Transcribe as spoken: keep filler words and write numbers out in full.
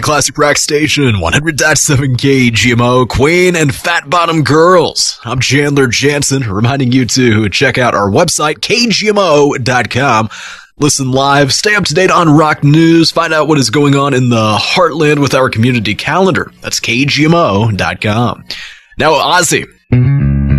Classic Rock Station, one hundred point seven K G M O, Queen and Fat Bottom Girls. I'm Chandler Jansen, reminding you to check out our website, K G M O dot com. Listen live, stay up to date on rock news, find out what is going on in the heartland with our community calendar. That's K G M O dot com. Now, Ozzy.